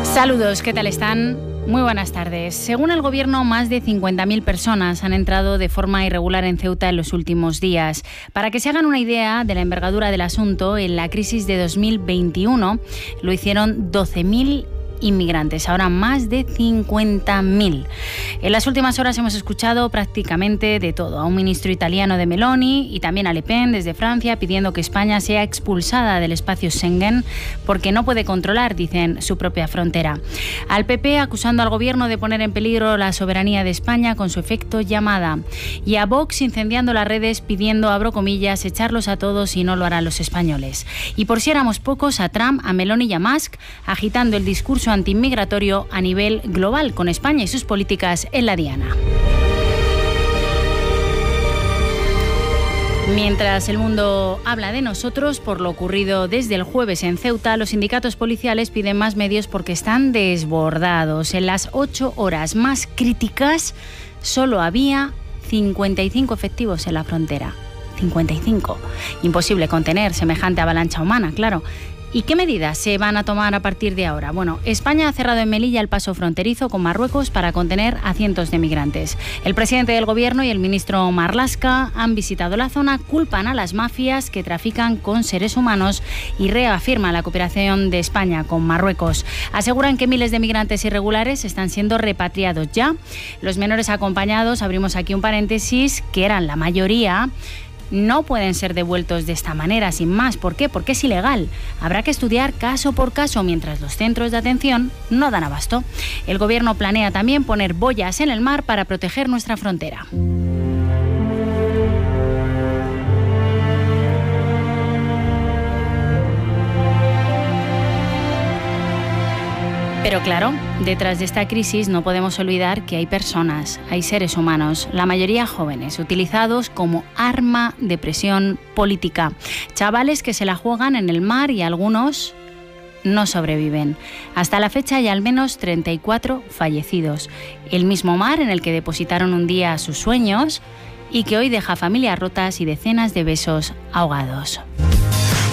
Saludos, ¿qué tal están? Muy buenas tardes. Según el Gobierno, más de 50.000 personas han entrado de forma irregular en Ceuta en los últimos días. Para que se hagan una idea de la envergadura del asunto, en la crisis de 2021 lo hicieron 12.000 inmigrantes, ahora más de 50.000. En las últimas horas hemos escuchado prácticamente de todo. A un ministro italiano de Meloni y también a Le Pen desde Francia pidiendo que España sea expulsada del espacio Schengen porque no puede controlar, dicen, su propia frontera. Al PP acusando al gobierno de poner en peligro la soberanía de España con su efecto llamada. Y a Vox incendiando las redes pidiendo, abro comillas, echarlos a todos y no lo harán los españoles. Y por si éramos pocos, a Trump, a Meloni y a Musk agitando el discurso antiinmigratorio a nivel global, con España y sus políticas en la diana. Mientras el mundo habla de nosotros por lo ocurrido desde el jueves en Ceuta, los sindicatos policiales piden más medios porque están desbordados. En las 8 horas más críticas solo había 55 efectivos en la frontera. 55. Imposible contener semejante avalancha humana, claro. ¿Y qué medidas se van a tomar a partir de ahora? Bueno, España ha cerrado en Melilla el paso fronterizo con Marruecos para contener a cientos de migrantes. El presidente del Gobierno y el ministro Marlaska han visitado la zona, culpan a las mafias que trafican con seres humanos y reafirman la cooperación de España con Marruecos. Aseguran que miles de migrantes irregulares están siendo repatriados ya. Los menores acompañados, abrimos aquí un paréntesis, que eran la mayoría, no pueden ser devueltos de esta manera, sin más. ¿Por qué? Porque es ilegal. Habrá que estudiar caso por caso mientras los centros de atención no dan abasto. El Gobierno planea también poner boyas en el mar para proteger nuestra frontera. Pero claro, detrás de esta crisis no podemos olvidar que hay personas, hay seres humanos, la mayoría jóvenes, utilizados como arma de presión política. Chavales que se la juegan en el mar y algunos no sobreviven. Hasta la fecha hay al menos 34 fallecidos. El mismo mar en el que depositaron un día sus sueños y que hoy deja familias rotas y decenas de besos ahogados.